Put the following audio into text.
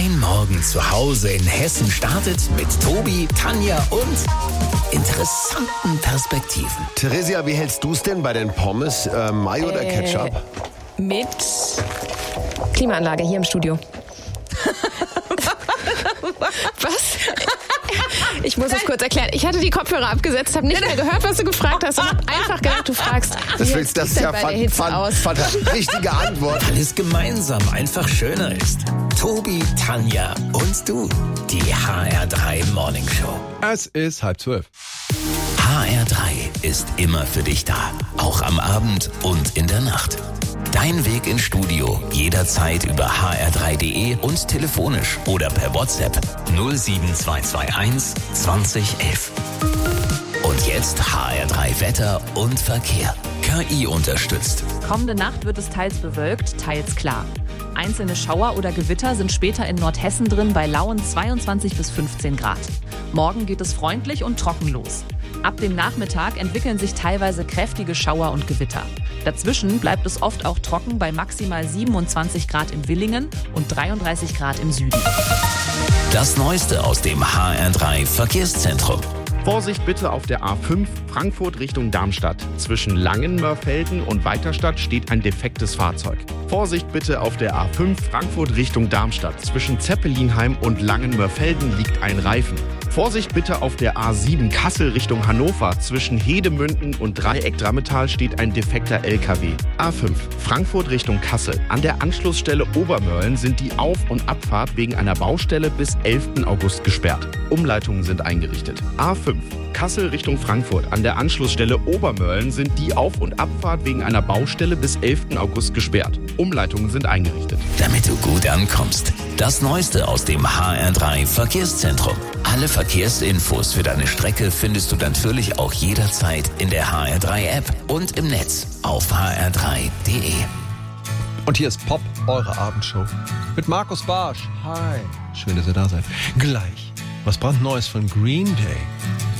Dein Morgen zu Hause in Hessen startet mit Tobi, Tanja und interessanten Perspektiven. Theresia, wie hältst du es denn bei den Pommes? Mayo oder Ketchup? Mit Klimaanlage hier im Studio. Was? Ich muss es kurz erklären. Ich hatte die Kopfhörer abgesetzt, habe nicht mehr gehört, was du gefragt hast und habe einfach gedacht, du fragst, das ist ja richtige Antwort. Weil es gemeinsam einfach schöner ist. Tobi, Tanja und du. Die HR3 Morning Show. Es ist 11:30. HR3 ist immer für dich da. Auch am Abend und in der Nacht. Dein Weg ins Studio jederzeit über hr3.de und telefonisch oder per WhatsApp 07221 2011. Und jetzt HR3 Wetter und Verkehr. KI unterstützt. Kommende Nacht wird es teils bewölkt, teils klar. Einzelne Schauer oder Gewitter sind später in Nordhessen drin bei lauen 22 bis 15 Grad. Morgen geht es freundlich und trocken los. Ab dem Nachmittag entwickeln sich teilweise kräftige Schauer und Gewitter. Dazwischen bleibt es oft auch trocken bei maximal 27 Grad in Villingen und 33 Grad im Süden. Das Neueste aus dem HR3 Verkehrszentrum. Vorsicht bitte auf der A5 Frankfurt Richtung Darmstadt. Zwischen Langenmörfelden und Weiterstadt steht ein defektes Fahrzeug. Vorsicht bitte auf der A5 Frankfurt Richtung Darmstadt. Zwischen Zeppelinheim und Langenmörfelden liegt ein Reifen. Vorsicht bitte auf der A7 Kassel Richtung Hannover. Zwischen Hedemünden und Dreieck-Drammetal steht ein defekter LKW. A5 Frankfurt Richtung Kassel. An der Anschlussstelle Obermörlen sind die Auf- und Abfahrt wegen einer Baustelle bis 11. August gesperrt. Umleitungen sind eingerichtet. A5 Kassel Richtung Frankfurt. An der Anschlussstelle Obermörlen sind die Auf- und Abfahrt wegen einer Baustelle bis 11. August gesperrt. Umleitungen sind eingerichtet. Damit du gut ankommst. Das Neueste aus dem HR3 Verkehrszentrum. Alle Verkehrsinfos für deine Strecke findest du natürlich auch jederzeit in der HR3-App und im Netz auf hr3.de. Und hier ist Pop, eure Abendshow. Mit Markus Barsch. Hi. Schön, dass ihr da seid. Gleich. Was brandneues von Green Day.